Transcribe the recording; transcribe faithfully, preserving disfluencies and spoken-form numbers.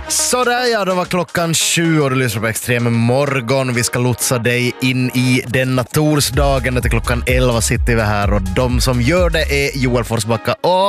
Sådär ja, då var klockan sju och du lyssnar på Extrem morgon. Vi ska lotsa dig in i denna torsdagen. Till klockan elva sitter vi här och de som gör det är Joel Forsbacka och